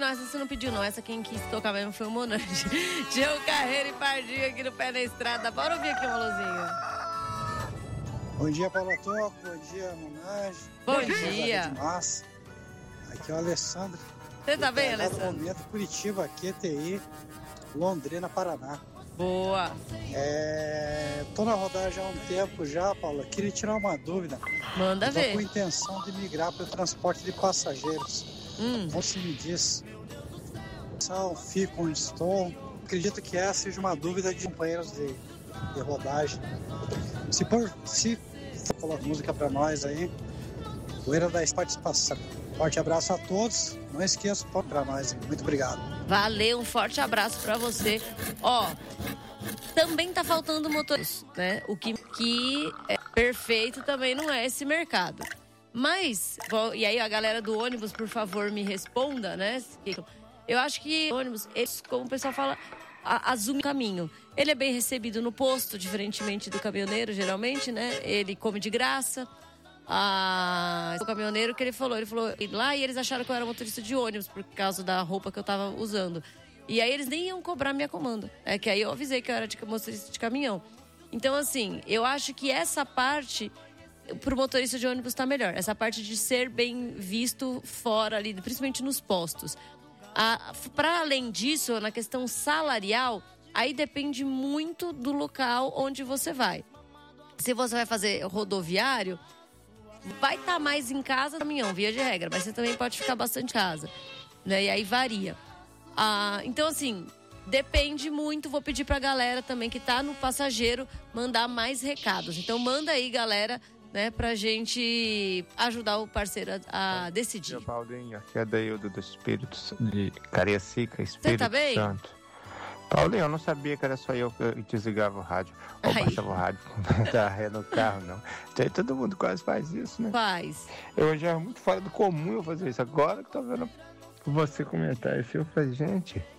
essa você não pediu, não. Essa quem quis tocar mesmo foi o Monange. Tião Carreiro e Pardinho aqui no Pé da Estrada. Bora ouvir aqui uma luzinha. Bom dia, Paula Toco. Bom dia, Monange. Bom dia. Aqui é o Alessandro. Você tá bem, Alessandro? Momento, Curitiba, QTI, Londrina, Paraná. Boa. Tô na rodagem há um tempo já, Paula. Queria tirar uma dúvida. Manda ver. Tô com intenção de migrar para o transporte de passageiros. Você me diz. Fico onde estou. Acredito que essa seja uma dúvida de companheiros de rodagem. Se for coloca música para nós aí. Poeira da participação. Forte abraço a todos. Não esqueça, para nós. Muito obrigado. Valeu, um forte abraço para você. Também tá faltando motorista, né? O que é perfeito também não é esse mercado. Mas, e aí a galera do ônibus, por favor, me responda, né? Eu acho que o ônibus, como o pessoal fala, assume o caminho. Ele é bem recebido no posto, diferentemente do caminhoneiro, geralmente, né? Ele come de graça. O caminhoneiro que ele falou lá e eles acharam que eu era motorista de ônibus por causa da roupa que eu tava usando. E aí eles nem iam cobrar minha comanda. Que aí eu avisei que eu era motorista de caminhão. Então, assim, eu acho que essa parte pro motorista de ônibus tá melhor. Essa parte de ser bem visto fora ali, principalmente nos postos. Para além disso, na questão salarial, aí depende muito do local onde você vai. Se você vai fazer rodoviário, vai estar mais em casa do caminhão, via de regra, mas você também pode ficar bastante em casa, né? E aí varia. Então, assim, depende muito. Vou pedir pra galera também que tá no passageiro mandar mais recados. Então, manda aí, galera, né, pra gente ajudar o parceiro a decidir. Bom dia, Paulinho. Aqui é Daildo do Espírito de Cariacica, Espírito Você tá bem? Santo. Paulinho, eu não sabia que era só eu que desligava o rádio. Ou baixava o rádio quando tava ré no carro, não. Então, todo mundo quase faz isso, né? Faz. Eu já é muito fora do comum eu fazer isso. Agora que tô vendo você comentar isso, eu falei, gente,